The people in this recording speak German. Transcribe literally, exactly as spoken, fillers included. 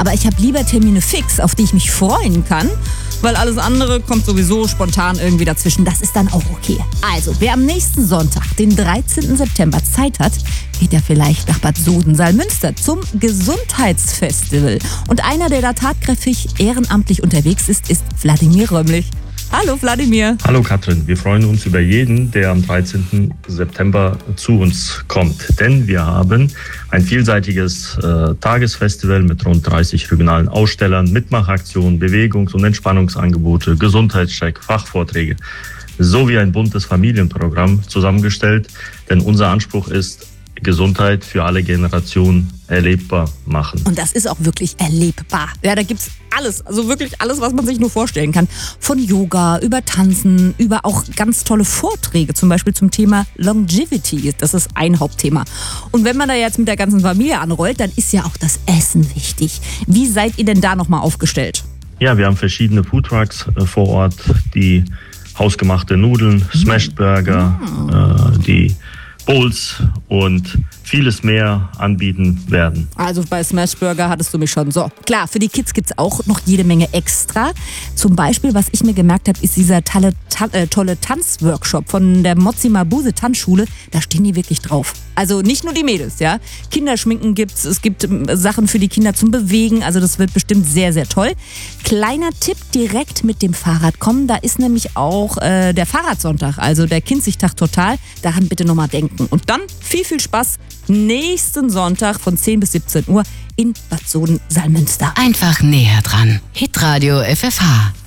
Aber ich habe lieber Termine fix, auf die ich mich freuen kann, weil alles andere kommt sowieso spontan irgendwie dazwischen. Das ist dann auch okay. Also, wer am nächsten Sonntag, den dreizehnten September, Zeit hat, geht ja vielleicht nach Bad Soden-Salmünster zum Gesundheitsfestival. Und einer, der da tatkräftig ehrenamtlich unterwegs ist, ist Wladimir Römmlich. Hallo Wladimir. Hallo Katrin, wir freuen uns über jeden, der am dreizehnten September zu uns kommt. Denn wir haben ein vielseitiges äh, Tagesfestival mit rund dreißig regionalen Ausstellern, Mitmachaktionen, Bewegungs- und Entspannungsangebote, Gesundheitscheck, Fachvorträge sowie ein buntes Familienprogramm zusammengestellt. Denn unser Anspruch ist, Gesundheit für alle Generationen erlebbar machen. Und das ist auch wirklich erlebbar. Ja, da gibt's alles, also wirklich alles, was man sich nur vorstellen kann. Von Yoga, über Tanzen, über auch ganz tolle Vorträge, zum Beispiel zum Thema Longevity. Das ist ein Hauptthema. Und wenn man da jetzt mit der ganzen Familie anrollt, dann ist ja auch das Essen wichtig. Wie seid ihr denn da nochmal aufgestellt? Ja, wir haben verschiedene Foodtrucks äh, vor Ort, die hausgemachte Nudeln, Smashed Burger, Mm. äh, die Bowls und vieles mehr anbieten werden. Also bei Smashburger hattest du mich schon. So, klar, für die Kids gibt's auch noch jede Menge extra. Zum Beispiel, was ich mir gemerkt habe, ist dieser tolle, ta- äh, tolle Tanzworkshop von der Mozzi Mabuse Tanzschule. Da stehen die wirklich drauf. Also nicht nur die Mädels, ja. Kinderschminken gibt's, es gibt ähm, Sachen für die Kinder zum Bewegen. Also das wird bestimmt sehr, sehr toll. Kleiner Tipp, direkt mit dem Fahrrad kommen. Da ist nämlich auch äh, der Fahrradsonntag, also der Kinzigtag total. Daran bitte nochmal denken. Und dann viel, viel Spaß nächsten Sonntag von zehn bis siebzehn Uhr in Bad Soden-Salmünster. Einfach näher dran. Hitradio F F H.